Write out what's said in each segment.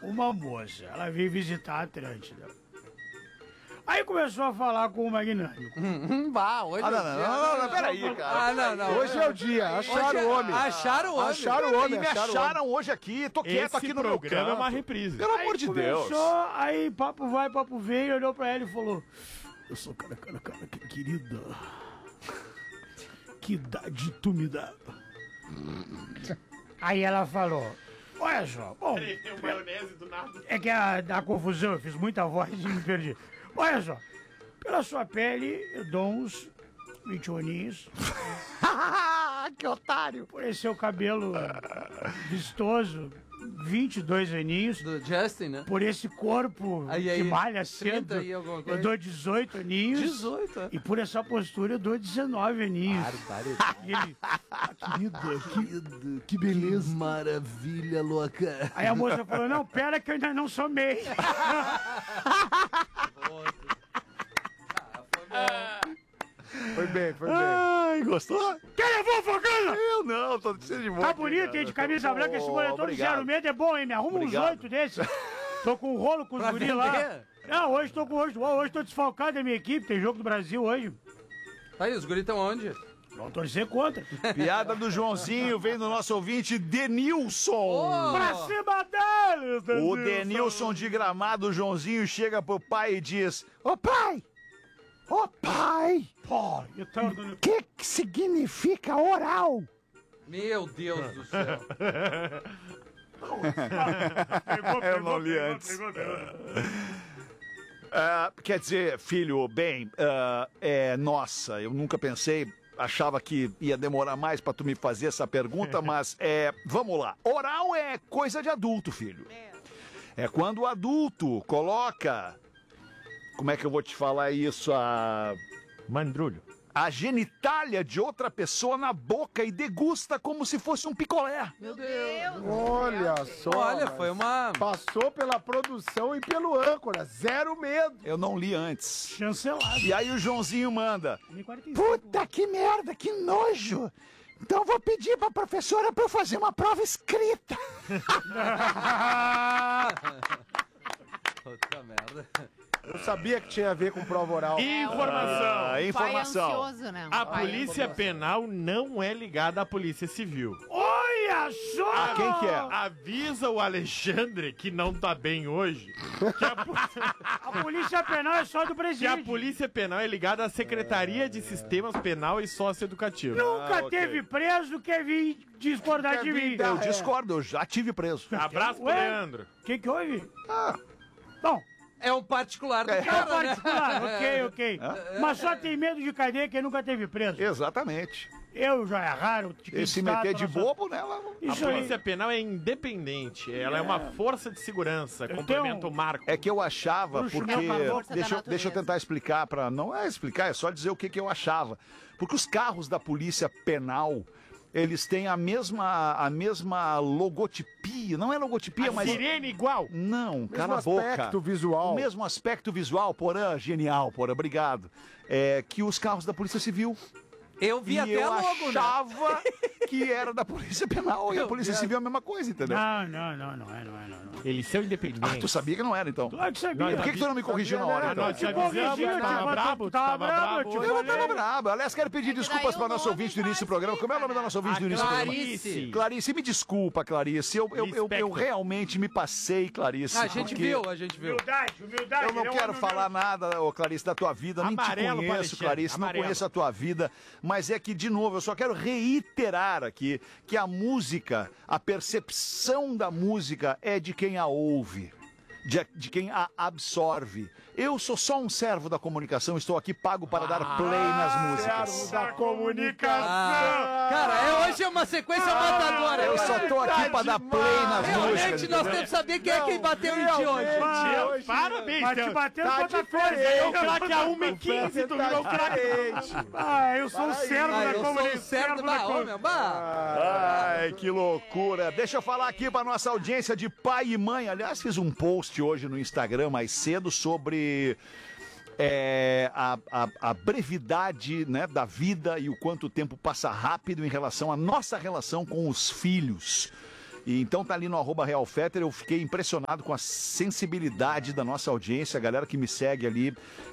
uma moça, ela veio visitar a Atlântida. Aí começou a falar com o magnânimo. Hoje é o dia. Não, peraí, cara. Não. Hoje é o dia, acharam o homem. Acharam o homem. Acharam o homem, me acharam hoje aqui, tô quieto aqui no meu programa canto. é uma reprise. Pelo amor de Deus. Aí papo vai, papo vem, olhou pra ela e falou: eu sou cara, querida. Que idade tu me dá? Aí ela falou: olha só, bom, maionese do nada. é que da confusão, eu fiz muita voz e me perdi. Olha só, pela sua pele eu dou uns 21 aninhos. Que otário. Por esse seu cabelo vistoso, 22 aninhos. Do Justin, né? Por esse corpo que malha 30 cedo, e alguma coisa. eu dou 18 aninhos. 18, é. E por essa postura eu dou 19 aninhos. E ele, querida, que beleza. Maravilha, louca. Aí a moça falou: não, pera que eu ainda não sou MEI. Foi bem. Ai, gostou? Quem levou a fogana? Eu não, tô cheio de Tá bonito, hein, de camisa branca, esse moletom de 06 é bom, hein? Me arruma uns 8 desses. Tô com um rolo com os Pra guris lá. vender? Não, hoje tô desfalcado da minha equipe, tem jogo do Brasil hoje. Aí, os guris estão onde? Vamos torcer contra. Piada do Joãozinho vem do nosso ouvinte Denilson. Pra cima deles, O Denilson de Gramado, o Joãozinho, chega pro pai e diz: Ô pai! Pô, O que significa oral? Meu Deus do céu. Eu não li antes. Quer dizer, filho, bem, nossa, eu nunca pensei, achava que ia demorar mais pra tu me fazer essa pergunta, mas vamos lá. Oral é coisa de adulto, filho. É quando o adulto coloca, como é que eu vou te falar isso, Mandrulho. a genitália de outra pessoa na boca e degusta como se fosse um picolé. Meu Deus. Olha só. Olha, mas foi uma... Passou pela produção e pelo âncora, zero medo. Eu não li antes. chancelado. E aí o Joãozinho manda: Puta que merda, que nojo. Então vou pedir pra professora pra eu fazer uma prova escrita. Puta merda. Eu sabia que tinha a ver com prova oral. Informação. informação. Pai ansioso, né? A polícia penal não é ligada à polícia civil. Olha só! Quem que é? Avisa o Alexandre, que não tá bem hoje, A polícia penal é só do que a presídio. polícia penal é ligada à Secretaria de Sistemas Penal e Socioeducativo. Nunca ok. teve preso, quer vir discordar de mim. Eu discordo, eu já tive preso. Abraço pro Ué? Leandro. O que houve? Bom, É um particular do é cara, né? particular, ok. Mas só tem medo de cadeia quem nunca teve preso. Exatamente. Eu já é raro. Esse meter de bobo, né? A Isso aí. polícia penal é independente, ela é uma força de segurança, complementa tenho- o marco. É que eu achava, Bruxo porque. não, a força da Deixa eu natureza. tentar explicar para. Não é explicar, é só dizer o que eu achava. Porque os carros da polícia penal, eles têm a mesma logotipia. Não é logotipia, mas. Sirene igual. Não, cala a Mesmo boca. aspecto visual. O mesmo aspecto visual, Porã, genial, Porã, obrigado. Que os carros da Polícia Civil. Eu vi E até eu logo, né? achava que era da Polícia Penal e a Polícia Civil é a mesma coisa, entendeu? Não é. Eles são independentes. Tu sabia que não era, então? Claro que sabia. Não, Por que tu não me corrigiu na hora, então? Nós te Te corrigi, avisamos, eu tava brabo, tava brabo. te Eu não tava falei. brabo. Aliás, quero pedir desculpas daí para o nosso nome ouvinte do vai início do programa. Como é o nome da nossa ouvinte do início do programa? Clarice. Clarice, me desculpa, Clarice. Eu Lispector. realmente me passei, Clarice. A gente porque viu. Humildade. Eu não ele é um quero homem falar nada, ô Clarice, da tua vida. Nem te Amarelo, conheço, Alexandre, Clarice. Não amarelo. conheço a tua vida. Mas é que, de novo, eu só quero reiterar aqui que a música, a percepção da música é de quem a ouve. De quem a absorve. Eu sou só um servo da comunicação, estou aqui pago para dar play nas músicas. Servo da comunicação. Cara, hoje é uma sequência matadora. Eu só tô aqui para dar play nas músicas. Realmente, nós temos que saber quem é quem bateu em ti hoje. Parabéns, Mas te Theo. batendo Tá contra diferente. Eu craque a 1h15, tu virou craque. eu sou o servo Ah, da eu sou comunicação. o certo da homem. Bah. Ai, que loucura. Deixa eu falar aqui para nossa audiência de pai e mãe. Aliás, fiz um post hoje no Instagram mais cedo sobre a brevidade, né, da vida e o quanto o tempo passa rápido em relação à nossa relação com os filhos. E então tá ali no @realfetter, eu fiquei impressionado com a sensibilidade da nossa audiência, a galera que me segue ali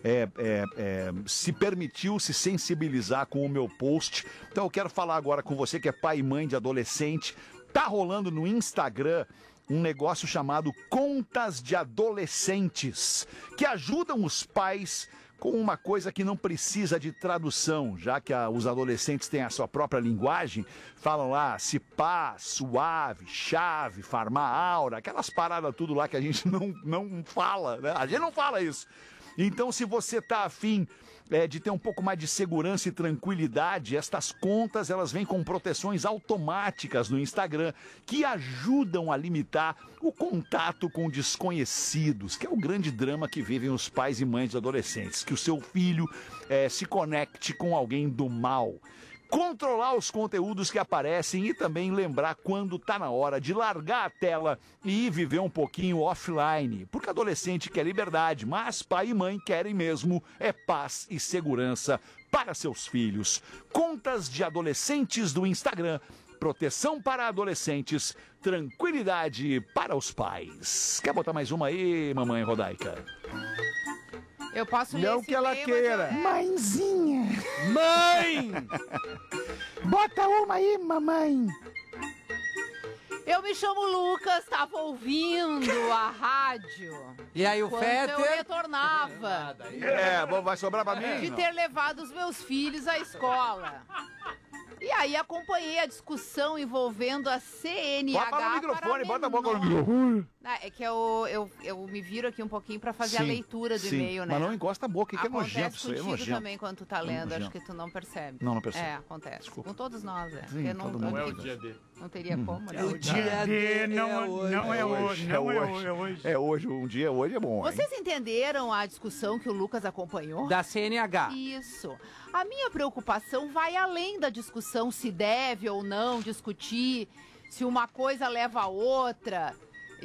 se permitiu se sensibilizar com o meu post. Então eu quero falar agora com você que é pai e mãe de adolescente. Tá rolando no Instagram um negócio chamado Contas de Adolescentes, que ajudam os pais com uma coisa que não precisa de tradução, já que os adolescentes têm a sua própria linguagem, falam lá se pá, suave, chave, farmar aura, aquelas paradas tudo lá que a gente não fala, né? A gente não fala isso. Então, se você tá afim de ter um pouco mais de segurança e tranquilidade, estas contas, elas vêm com proteções automáticas no Instagram, que ajudam a limitar o contato com desconhecidos, que é o grande drama que vivem os pais e mães de adolescentes, que o seu filho se conecte com alguém do mal. Controlar os conteúdos que aparecem e também lembrar quando tá na hora de largar a tela e viver um pouquinho offline. Porque adolescente quer liberdade, mas pai e mãe querem mesmo paz e segurança para seus filhos. Contas de adolescentes do Instagram. Proteção para adolescentes, tranquilidade para os pais. Quer botar mais uma aí, mamãe Rodaica? Eu posso ler Não esse que ela e-mail, queira. mas Mãezinha, Mãe! bota uma aí, mamãe. eu me chamo Lucas, tava ouvindo a rádio. E aí o Quando Fetter... eu retornava Vai sobrar pra mim? de Não. ter levado os meus filhos à escola. E aí acompanhei a discussão envolvendo a CNH. Bota no microfone, para bota a boca no menores. microfone. É que eu me viro aqui um pouquinho pra fazer a Sim, leitura do sim. e-mail, né? Mas não encosta a boca, que é Acontece nojento isso aí, é contigo nojento. também quando tu tá lendo, nojento. acho que tu não percebe. Não percebe. É, acontece. Desculpa. Com todos nós, né? Sim, Porque todo Não mundo. é o dia D. não teria como, né? O dia D não é hoje. É hoje, um dia hoje é bom. hein? Vocês entenderam a discussão que o Lucas acompanhou? Da CNH. Isso. A minha preocupação vai além da discussão se deve ou não discutir, se uma coisa leva a outra.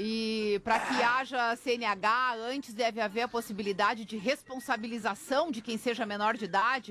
E para que haja CNH, antes deve haver a possibilidade de responsabilização de quem seja menor de idade.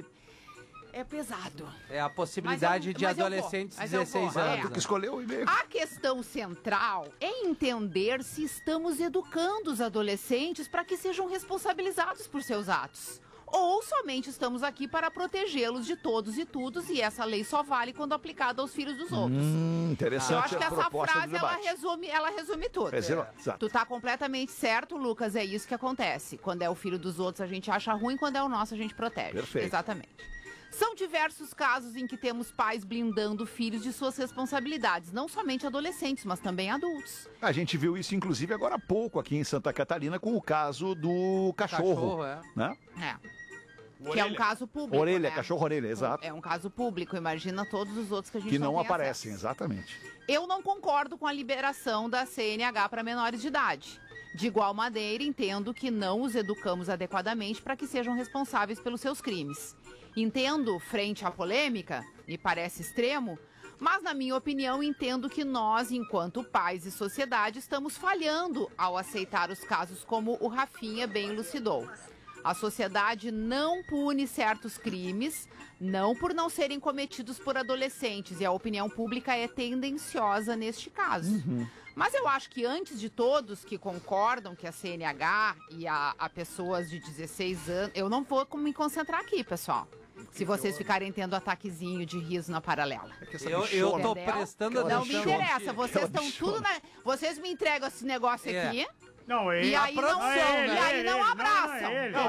É pesado. É a possibilidade de mas eu vou, adolescentes de mas eu 16 vou, anos. Tu que escolheu o e-mail. A questão central é entender se estamos educando os adolescentes para que sejam responsabilizados por seus atos. Ou somente estamos aqui para protegê-los de todos e todos, e essa lei só vale quando aplicada aos filhos dos outros. Interessante. Eu acho que a essa proposta do frase, ela debate. resume tudo. Exato. Tu tá completamente certo, Lucas, é isso que acontece. Quando é o filho dos outros, a gente acha ruim, quando é o nosso, a gente protege. Perfeito. Exatamente. São diversos casos em que temos pais blindando filhos de suas responsabilidades, não somente adolescentes, mas também adultos. A gente viu isso, inclusive, agora há pouco aqui em Santa Catarina com o caso do cachorro. Né? Que é um caso público. Orelha, né? cachorro-orelha, exato. É um caso público, imagina todos os outros que a gente Que não tem aparecem, acesso. exatamente. Eu não concordo com a liberação da CNH para menores de idade. De igual maneira, entendo que não os educamos adequadamente para que sejam responsáveis pelos seus crimes. Entendo, frente à polêmica, me parece extremo, mas, na minha opinião, entendo que nós, enquanto pais e sociedade, estamos falhando ao aceitar os casos como o Rafinha bem elucidou. A sociedade não pune certos crimes, não por não serem cometidos por adolescentes, e a opinião pública é tendenciosa neste caso. Mas eu acho que antes de todos que concordam que a CNH e a pessoas de 16 anos... Eu não vou me concentrar aqui, pessoal. Se vocês ficarem tendo ataquezinho de riso na paralela. Eu tô Entendeu? prestando Não atenção. me interessa, vocês estão tudo na... Vocês me entregam esse negócio aqui... Não, E aí não, e aí não abraçam, entendeu?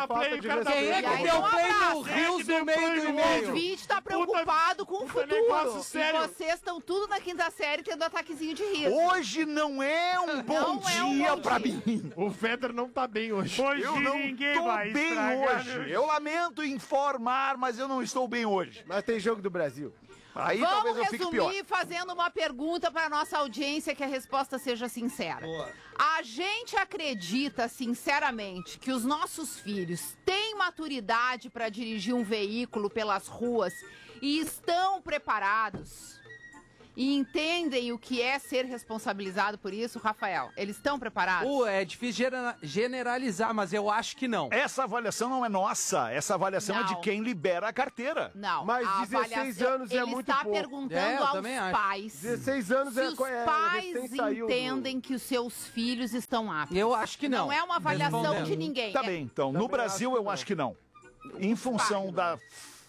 Quem é E aí que deu não play no abraçam. Rios no meio do O e-mail? ouvinte tá preocupado com o futuro. negócio E sério. vocês estão tudo na quinta série tendo ataquezinho de riso. Hoje não é um bom Não é um dia bom pra dia. mim. O Fetter não tá bem hoje. Hoje Eu não ninguém estou vai bem estragar, hoje. né? Eu lamento informar, mas eu não estou bem hoje. Mas tem jogo do Brasil. Aí talvez Vamos eu fique pior. resumir fazendo uma pergunta para nossa audiência, que a resposta seja sincera. A gente acredita sinceramente que os nossos filhos têm maturidade para dirigir um veículo pelas ruas e estão preparados? E entendem o que é ser responsabilizado por isso, Rafael? Eles estão preparados? É difícil generalizar, mas eu acho que não. Essa avaliação não é nossa. Essa avaliação é de Não. quem libera a carteira. Não. Mas a 16 avaliação- anos é muito Ele está pouco. perguntando eu também aos acho. pais 16 anos se é os recém pais saiu do- entendem que os seus filhos estão aptos. Eu acho que não. Não é uma avaliação Respondendo. de ninguém. Tá bem, então. No Também Brasil, acho que eu não. acho que não. Em função da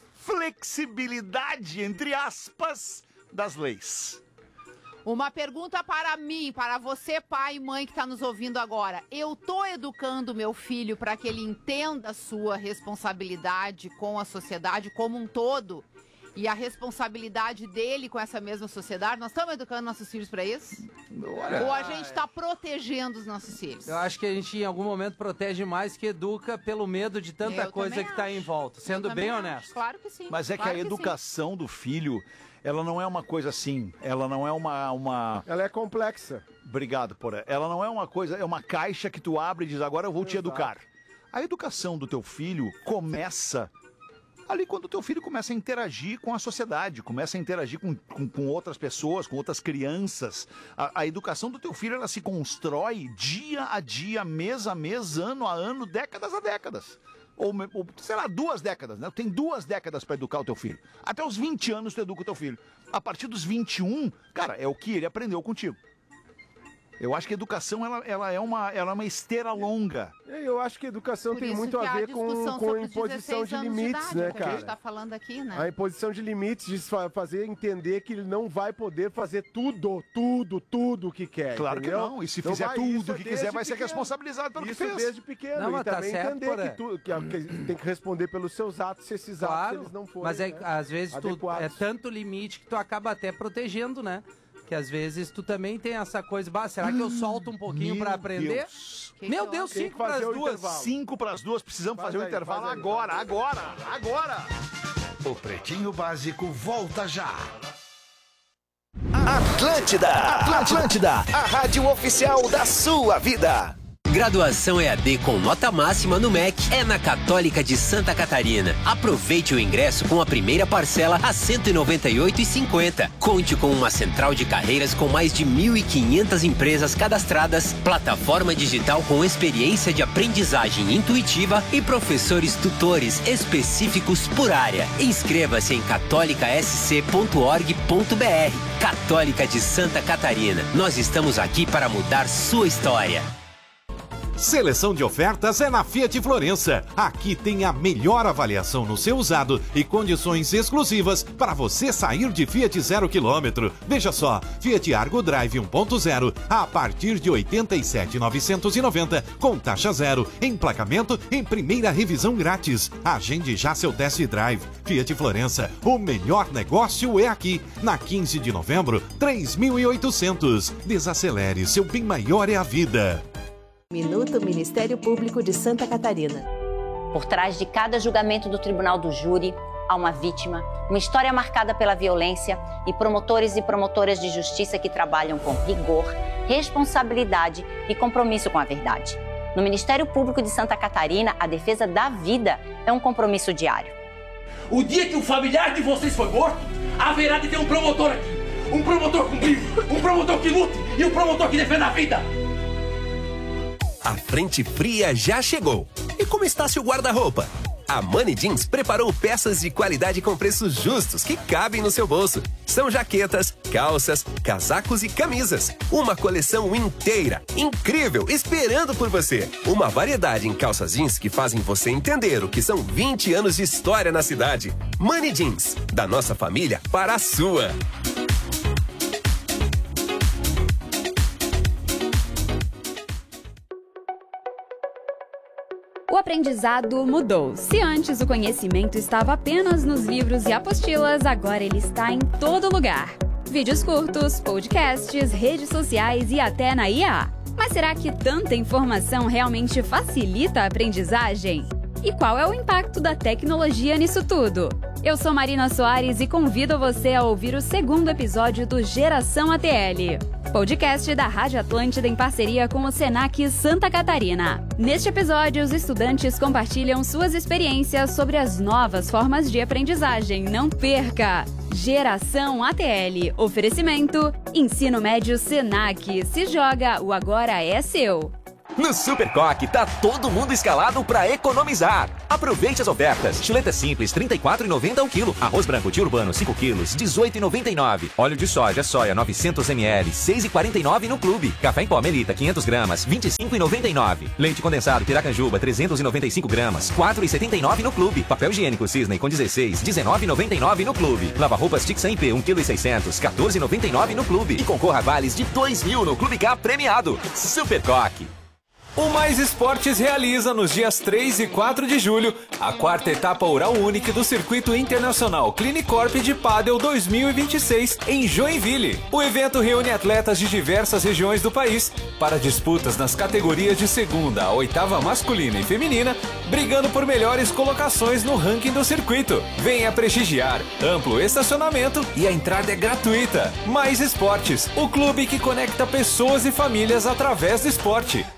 flexibilidade, entre aspas, das leis. Uma pergunta para mim, para você, pai e mãe que está nos ouvindo agora. Eu tô educando meu filho para que ele entenda a sua responsabilidade com a sociedade como um todo e a responsabilidade dele com essa mesma sociedade? Nós estamos educando nossos filhos para isso? Ou a gente está protegendo os nossos filhos? Eu acho que a gente, em algum momento, protege mais que educa pelo medo de tanta Eu coisa também que está em acho. volta. Sendo Eu bem também honesto. acho, claro que sim. Mas é que claro a sim. educação do filho, ela não é uma coisa assim. Ela não é uma... Ela é complexa. Obrigado, Porã. Ela não é uma coisa, é uma caixa que tu abre e diz, agora eu vou te educar. A educação do teu filho começa ali quando o teu filho começa a interagir com a sociedade, começa a interagir com outras pessoas, com outras crianças. A educação do teu filho, ela se constrói dia a dia, mês a mês, ano a ano, décadas a décadas. Ou sei lá, 2 décadas, né? Tem 2 décadas para educar o teu filho. Até os 20 anos tu educa o teu filho. A partir dos 21, cara, é o que ele aprendeu contigo. Eu acho que a educação, ela é uma esteira longa. Eu acho que a educação Por tem isso muito que a ver discussão com sobre os imposição 16 de anos limites, idade, né, que a gente cara? está falando aqui, né? A imposição de limites, de fazer entender que ele não vai poder fazer tudo o que quer. Claro entendeu? que não. E se Então fizer isso tudo o é que desde quiser, vai ser pequeno. responsabilizado pelo que Isso fez. desde pequeno. Não, e mas tá também certo, entender Porã. que tem que responder pelos seus atos, se esses atos Claro, eles não forem, mas é, né, às vezes tu, adequados. é tanto limite que tu acaba até protegendo, né? Que às vezes tu também tem essa coisa, bah, será que eu solto um pouquinho Meu pra aprender? Deus. Meu que Deus, Tem 5 que fazer pras o 2. intervalo. 5 para as 2, precisamos Faz fazer o aí, intervalo faz aí. agora. O Pretinho Básico volta já. Atlântida, a rádio oficial da sua vida. Graduação EAD com nota máxima no MEC é na Católica de Santa Catarina. Aproveite o ingresso com a primeira parcela a R$ 198,50. Conte com uma central de carreiras com mais de 1.500 empresas cadastradas, plataforma digital com experiência de aprendizagem intuitiva e professores tutores específicos por área. Inscreva-se em catolicasc.org.br. Católica de Santa Catarina. Nós estamos aqui para mudar sua história. Seleção de ofertas é na Fiat Florença. Aqui tem a melhor avaliação no seu usado e condições exclusivas para você sair de Fiat 0 km. Veja só, Fiat Argo Drive 1.0 a partir de R$ 87.990 com taxa zero, emplacamento em primeira revisão grátis. Agende já seu test drive. Fiat Florença, o melhor negócio é aqui. Na 15 de novembro, 3.800. Desacelere, seu bem maior é a vida. Minuto Ministério Público de Santa Catarina. Por trás de cada julgamento do Tribunal do Júri, há uma vítima, uma história marcada pela violência e promotores e promotoras de justiça que trabalham com rigor, responsabilidade e compromisso com a verdade. No Ministério Público de Santa Catarina, a defesa da vida é um compromisso diário. O dia que o familiar de vocês foi morto, haverá de ter um promotor aqui. Um promotor com brilho, um promotor que lute e um promotor que defenda a vida. A frente fria já chegou. E como está seu guarda-roupa? A Money Jeans preparou peças de qualidade com preços justos que cabem no seu bolso. São jaquetas, calças, casacos e camisas. Uma coleção inteira, incrível, esperando por você. Uma variedade em calças jeans que fazem você entender o que são 20 anos de história na cidade. Money Jeans, da nossa família para a sua. O aprendizado mudou. Se antes o conhecimento estava apenas nos livros e apostilas, agora ele está em todo lugar. Vídeos curtos, podcasts, redes sociais e até na IA. Mas será que tanta informação realmente facilita a aprendizagem? E qual é o impacto da tecnologia nisso tudo? Eu sou Marina Soares e convido você a ouvir o segundo episódio do Geração ATL, podcast da Rádio Atlântida em parceria com o Senac Santa Catarina. Neste episódio, os estudantes compartilham suas experiências sobre as novas formas de aprendizagem. Não perca! Geração ATL. Oferecimento: Ensino Médio Senac. Se joga, o agora é seu. No Super Coque, tá todo mundo escalado pra economizar. Aproveite as ofertas. Chuleta simples, R$ 34,90 ao quilo. Arroz branco Tia Urbano, 5 quilos, R$ 18,99. Óleo de soja 900 ml, R$ 6,49 no clube. Café em pó Melita, 500 gramas, R$ 25,99. Leite condensado Piracanjuba, 395 gramas, R$ 4,79 no clube. Papel higiênico Cisne com 16, R$ 19,99 no clube. Lava-roupas Tixan IP, 1,6 kg, R$ 14,99 no clube. E concorra a vales de 2.000 no Clube K premiado. Super Coque. O Mais Esportes realiza nos dias 3 e 4 de julho a 4ª etapa Oral Unique do Circuito Internacional Clinicorp de Pádel 2026 em Joinville. O evento reúne atletas de diversas regiões do país para disputas nas categorias de 2ª a 8ª masculina e feminina, brigando por melhores colocações no ranking do circuito. Venha prestigiar, amplo estacionamento e a entrada é gratuita. Mais Esportes, o clube que conecta pessoas e famílias através do esporte.